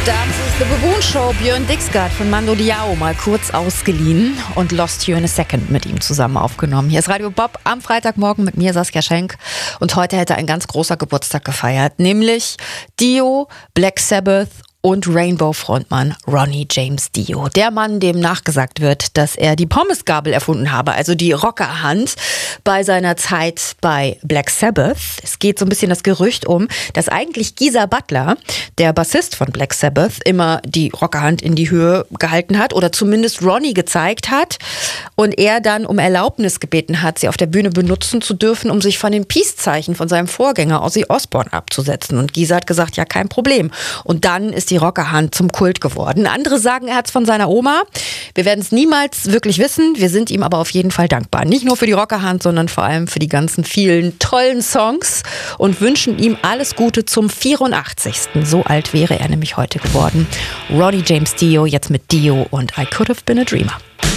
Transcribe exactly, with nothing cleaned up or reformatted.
Das ist The Baboon Show. Björn Dixgard von Mando Diao mal kurz ausgeliehen und Lost You in a Second mit ihm zusammen aufgenommen. Hier ist Radio Bob am Freitagmorgen mit mir, Saskia Schenk. Und heute hätte ein ganz großer Geburtstag gefeiert, nämlich Dio, Black Sabbath und Rainbow-Frontmann Ronnie James Dio. Der Mann, dem nachgesagt wird, dass er die Pommesgabel erfunden habe, also die Rockerhand, bei seiner Zeit bei Black Sabbath. Es geht so ein bisschen das Gerücht um, dass eigentlich Geezer Butler, der Bassist von Black Sabbath, immer die Rockerhand in die Höhe gehalten hat oder zumindest Ronnie gezeigt hat und er dann um Erlaubnis gebeten hat, sie auf der Bühne benutzen zu dürfen, um sich von den Peace-Zeichen von seinem Vorgänger Ozzy Osbourne abzusetzen. Und Geezer hat gesagt, ja, kein Problem. Und dann ist die Rockerhand zum Kult geworden. Andere sagen, er hat es von seiner Oma. Wir werden es niemals wirklich wissen. Wir sind ihm aber auf jeden Fall dankbar. Nicht nur für die Rockerhand, sondern vor allem für die ganzen vielen tollen Songs und wünschen ihm alles Gute zum vierundachtzigsten So alt wäre er nämlich heute geworden. Ronnie James Dio, jetzt mit Dio und I Could Have Been a Dreamer.